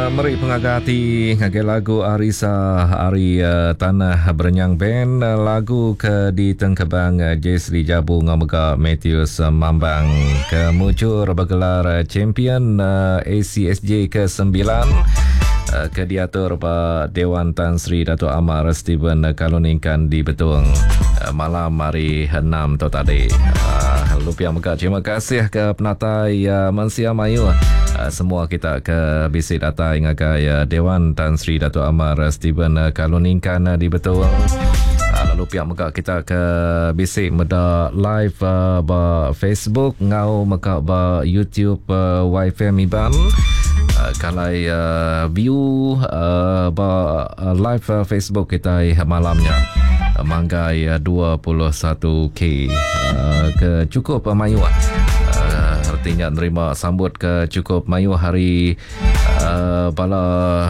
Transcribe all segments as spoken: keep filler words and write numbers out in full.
meri pengagati ngagai lagu Arisa Ari uh, Tanah Berenyang Band uh, lagu ke di Tengkebang uh, Jes di Jabu Ngamega Matthews uh, Mambang kemucur bergelar uh, champion uh, A C S J ke sembilan uh, ke diatur Pak Dewan Tan Sri Dato' Amar Steven uh, Kaluningkan di Betung uh, malam hari enam tu tadi. Uh, Lupiang Mega terima kasih ke penatai uh, Mansia Mayu. Uh, semua kita ke bisik data ingagai uh, Dewan Tan Sri Dato' Amar uh, Steven uh, Kaluningkan uh, di Betul. Uh, lalu pihak Mega kita ke bisik meda live uh, ba Facebook ngau Mega ba YouTube uh, Wi-Fi Miban. Uh, kalai uh, view uh, ba uh, live uh, Facebook kita uh, malamnya uh, manggai uh, dua puluh satu K uh, ke cukup uh, mayu uh, artinya nerima sambut ke cukup mayu hari uh, bala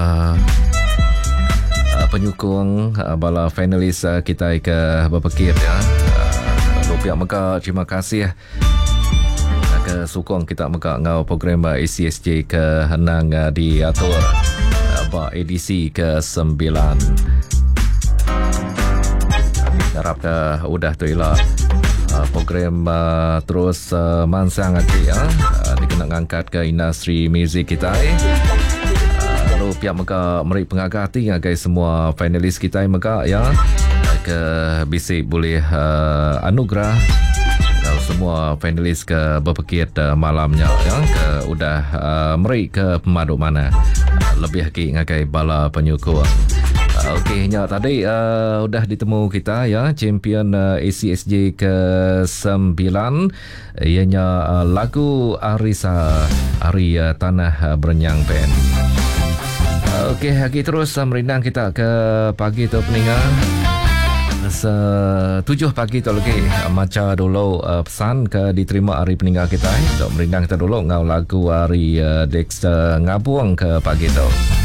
uh, penyukung uh, bala finalis uh, kita ke berpekir ya. Uh, pihak Mega terima kasih uh, ke sukong kita Mega ngau program uh, A C S J ke henang uh, diatur uh, ba edisi ke sembilan. Harap dah udah tu ialah Uh, program uh, terus uh, mansang lagi ya, uh, dikena angkat ke industri muzik kita eh. Uh, lalu pihak Mega meri pengagati ngagai semua finalis kita Mega ya, uh, ke bisik boleh uh, anugerah kalau semua finalis ke berpekir uh, malamnya ya, ke udah uh, meri ke pemadu mana uh, lebih lagi ngagai bala penyukur. Okey, nya tadi uh, udah ditemu kita ya champion uh, A C S J ke sembilan ianya uh, lagu Arisa Ari uh, Tanah uh, Berenyang Band. Uh, Okey, lagi terus uh, merindang kita ke pagi tu peningan. Setujuh pagi tu lagi uh, macam dulu uh, pesan ke diterima hari peninggal kita. Eh. Merindang kita dulu ngau lagu Ari uh, Dexter Ngabuang ke pagi tu.